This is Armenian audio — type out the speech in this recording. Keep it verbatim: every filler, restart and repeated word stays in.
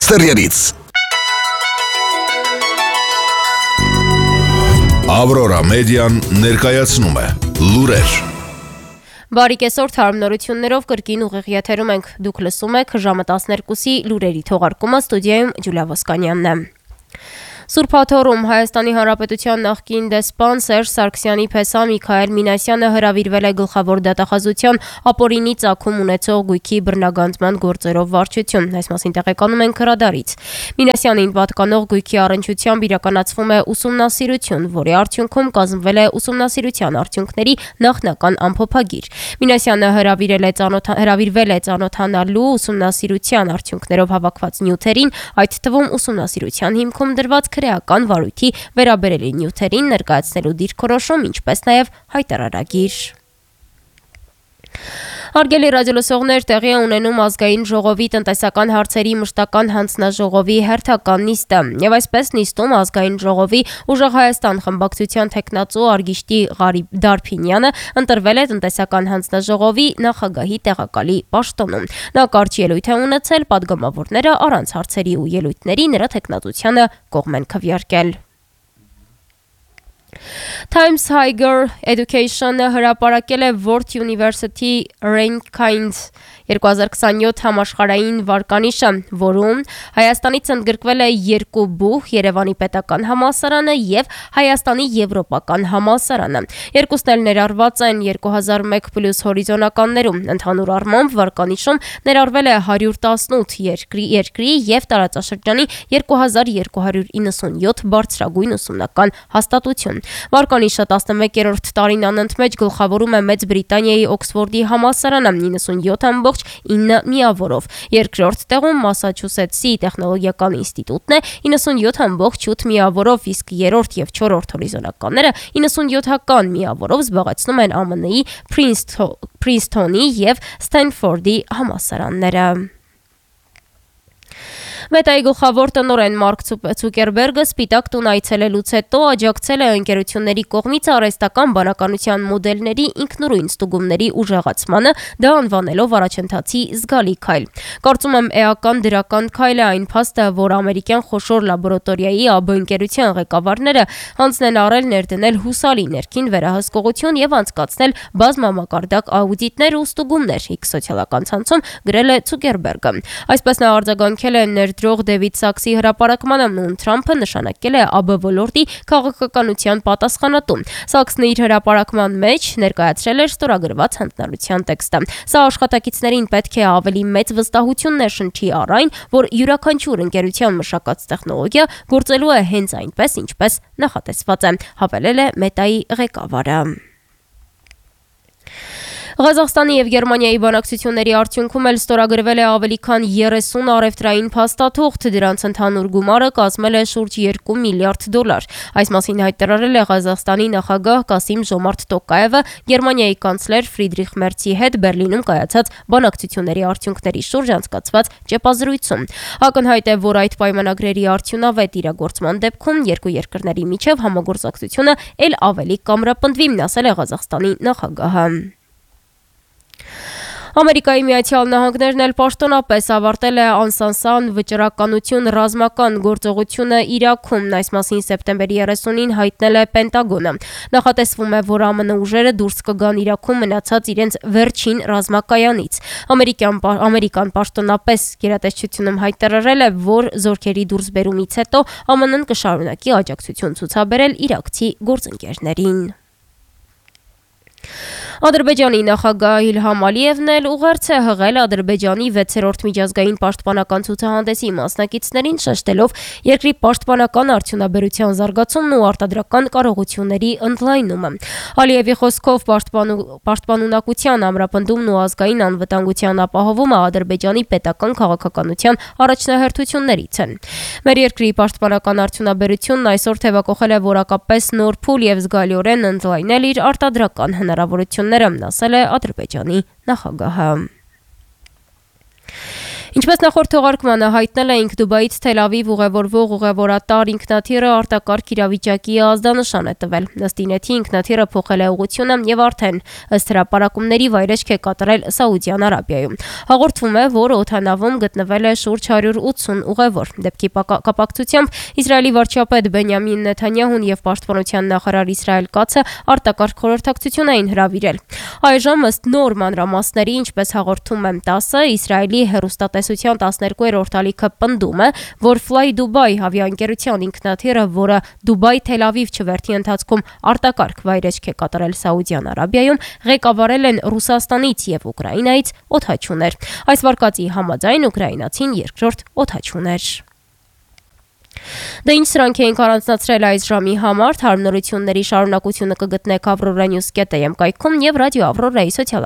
Ստերիալից Ավրորա մեդիան ներկայացնում է լուրեր։ Բարի կեսօր, թարմ նորություններով կրկին ուղիղ եթերում ենք։ Դուք լսում եք ժամը տասներկուսի լուրերի թողարկումը, ստուդիայում Ջուլիա Ոսկանյանն է։ Սուրբ Աթոռում Հայաստանի Հանրապետության նախկին դեսպան Սերժ Սարգսյանի փեսա Միքայել Մինասյանը հրավիրվել է գլխավոր դատախազության ապօրինի ծագում ունեցող գույքի բռնագանձման գործերով վարչություն։ Այս մասին տեղեկանում են Քրադարից։ Մինասյանին պատկանող գույքի առնչությամբ իրականացվում է ուսումնասիրություն, որի արդյունքում կազմվել է ուսումնասիրության արդյունքների նախնական ամփոփագիր։ Մինասյանը հրավիրել է ծանոթ հրավիրվել է ծանոթանալու ուսումնասիրության արդյունքներով հավաքված նյութերին, այդ թվում ուսումնասիրության հիմքում դրված քրեական վարույթի վերաբերելի նյութերին ներկայացնելու դիրքորոշում, ինչպես նաև հայտարարագիր։ Հարգելի ռադիոլսողներ, տեղի է ունենում ազգային ժողովի տնտեսական հարցերի մշտական հանձնաժողովի հերթական նիստը, եւ այսպես նիստում ազգային ժողովի Ուժեղ Հայաստան խմբակցության թեկնածու Արգիշտի Դարփինյանը ընտրվել է տնտեսական հանձնաժողովի նախագահի տեղակալի պաշտոնում։ Նա կարճ ելույթ է ունեցել, պատգամավորները առանց հարցերի ու ելույթների նրա թեկնածությանը կողմ են քվեարկել։ Times Higher Education-ը հրապարակել է World University Rankings երկու հազար քսաներորդ համաշխարհային վարկանիշը, որում Հայաստանից ընդգրկվել է երկու բուհ Երևանի պետական համալսարանը եւ Հայաստանի եվրոպական համալսարանը։ Երկուսն էլ ներառված են երկու հազար մեկ պլյուս հորիզոնականներում։ Ընդհանուր առմամբ վարկանիշում ներառվել է հարյուր տասնութ երկրի երկրի եւ տարածաշրջանի երկու հազար երկու հարյուր իննսունյոթ բարձրագույն ուսումնական հաստատություն։ Վարկանիշը տասնմեկերորդ տարին անընդմեջ գլխավորում է Մեծ Բրիտանիայի Օքսֆորդի համալսարանը նինսունյոթ ամբողջ ինը միավորով։ Երկրորդ տեղում Մասաչուսեթսի տեխնոլոգիական ինստիտուտն է իննսունյոթ ամբողջ ութ միավորով, իսկ երրորդ եւ չորրորդ հորիզոնականները իննսունյոթական միավորով զբաղեցնում են ԱՄՆ -ի Փրինսթոնի եւ Սթենֆորդի համալսարանները։ Մետայի գլխավոր տնօրեն Մարկ Ցուկերբերգը Սպիտակ տուն այցելելուց հետո աջակցել է ընկերությունների կողմից արհեստական բանականության մոդելների ինքնուրույն ստուգումների ուժեղացմանը, դա անվանելով առաջընթացի զգալի քայլ։ Կարծում եմ էական դրական քայլ է այն փաստը, որ ամերիկյան խոշոր լաբորատորիայի ԱԲ ընկերության ղեկավարները հանձն են առել ներդնել հուսալի ներքին վերահսկողություն եւ անցկացնել բազմամակարդակ աուդիտներ ու ստուգումներ, X սոցիալական ցանցում գրել է Ցուկերբերգը։ Այսպես նա արձագանքել է Դրող Դեվիդ Սաքսի հրապարակմանը, ում Թրամփը նշանակել է ԱԲ ոլորտի քաղաքականության պատասխանատու։ Սաքսն իր հրապարակման մեջ ներկայացրել էր ստորագրված հանձնարարության տեքստը։ Սա աշխատակիցներին պետք է ավելի մեծ վստահություն ներշնչի առ այն, որ յուրաքանչյուր ընկերության մշակած տեխնոլոգիա գործելու է հենց այնպես, ինչպես նախատեսված է, հավելել է Մետայի ղեկավարը։ Ղազախստանի եւ Գերմանիայի բանակցությունների արդյունքում էլ ստորագրվել է ավելի քան երեսուն առևտրային փաստաթուղթ, դրանց ընդհանուր գումարը կազմել է շուրջ երկու միլիարդ դոլար։ Այս մասին հայտարարել է Ղազախստանի նախագահ Կասիմ Ժոմարթ Տոկաևը Գերմանիայի կանցլեր Ֆրիդրիխ Մերցի հետ Բերլինում կայացած բանակցությունների արդյունքների շուրջ անցկացված ճեպազրույցում։ Ակնհայտ է, որ այդ պայմանագրերի արդյունավետ իրագործման դեպքում երկու երկրների միջև համագործակցությունը ել ավելի կամրապնդվի, ասել է Ղազախստանի նախագահը։ Ամերիկայի Միացյալ Նահանգներն էլ պաշտոնապես ավարտել է Անսանսան վճռականություն ռազմական գործողությունը Իրաքում։ Այս մասին սեպտեմբերի երեսունին հայտնել է Պենտագոնը։ Նախատեսվում է, որ ԱՄՆ ուժերը դուրս կգան Իրաքում մնացած իրենց վերջին ռազմակայանից։ Ամերիկյան ամերիկան պաշտոնապես գերատեսչությունում հայտարարել է, որ զորքերի դուրսբերումից հետո ԱՄՆ-ն կշարունակի աջակցություն ցուցաբերել իրաքցի գործընկերներին։ Ադրբեջանի նախագահ Իլհամ Ալիևն էլ ուղերձ է հղել Ադրբեջանի վեցերորդ միջազգային պաշտպանական ցուցահանդեսի մասնակիցներին, շեշտելով երկրի պաշտպանական արդյունաբերության զարգացումն ու արտադրական կարողությունների ընդլայնումը։ Ալիևի խոսքով պաշտպանունակության ամրապնդումն ու ազգային անվտանգության ապահովումը Ադրբեջանի պետական քաղաքականության առաջնահերթություններից են։ Մեր երկրի պաշտպանական արդյունաբերությունն այսօր թևակողել է որակապես նոր փուլ եւ զգալիորեն ընդլայնել իր արտադրական հնարավորությունները, ասել է Ադրբեջանի նախագահը։ Ինչպես նախորդ թողարկմանը հայտնել էինք, Դուբայից Թել Ավիվ ուղևորվող ուղևորատար ինքնաթիռը արտակարգ իրավիճակի ազդանշան է տվել։ Ըստ ինեթի ինքնաթիռը փոխել է ուղղությունը եւ արդեն ըստ հրապարակումների վայրեջք է կատարել Սաուդյան Արաբիայում։ Հաղորդվում է, որ օդանավում գտնվել է շուրջ հարյուր ութսուն ուղևոր։ Դեպքի կապակցությամբ Իսրայելի վարչապետ Բենյամին Նեթանյահուն եւ պաշտպանության նախարար Իսրայել Կացը արտակարգ խորհրդակցություն էին հրավիրել։ Այժմ ըստ նոր մանրամասների, ինչպես հաղորդում եմ տասը, Իսրայելի հեռուստատեսության տասներկուերորդ ալիքը պնդում է, որ Fly Dubai ավիաընկերության ինքնաթիռը, որը Դուբայ-Թել Ավիվ չվերթի ընթացքում արտակարգ վայրեջք է կատարել Սաուդյան Արաբիայում, ղեկավարել են Ռուսաստանից եւ Ուկրաինայից օդաչուներ։ Այս վարկածի համաձայն ուկրաինացին երկրորդ օդաչուն էր։ Դե ինչ սրանք էինք առանձնացրել այս ժամի համար, հարմնորությունների շարունակությունը կգտնեք Avrora News կետ am կայքում եւ ռադիո Avrora-ի սոցիալ